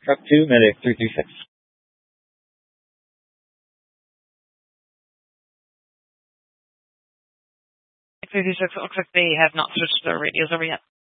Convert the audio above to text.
Truck 2, Medic 336. 336, it looks like they have not switched their radios over yet.